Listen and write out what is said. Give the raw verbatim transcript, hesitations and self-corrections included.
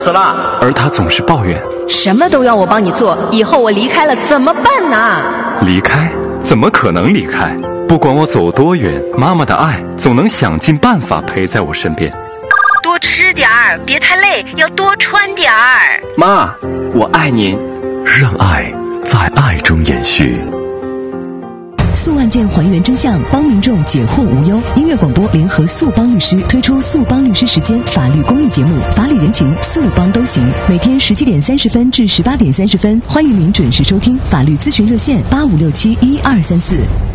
死了， 而他总是抱怨， 什么都要我帮你做，以后我离开了怎么办呢？ 离开？怎么可能离开？不管我走多远，妈妈的爱总能想尽办法陪在我身边。 多吃点儿，别太累，要多穿点儿。 妈，我爱您。 让爱在爱中延续。 诉案件还原真相，帮民众解惑无忧。音乐广播联合诉帮律师推出诉帮律师时间法律公益节目，法理人情，诉帮都行。每天十七点三十分至十八点三十分，欢迎您准时收听。法律咨询热线八五六七一二三四。